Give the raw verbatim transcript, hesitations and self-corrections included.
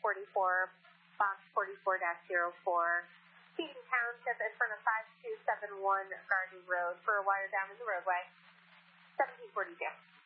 forty-four, box forty-four dash zero four, Keating Township in front of five two seven one Garden Road for a wire down in the roadway. seventeen forty-two.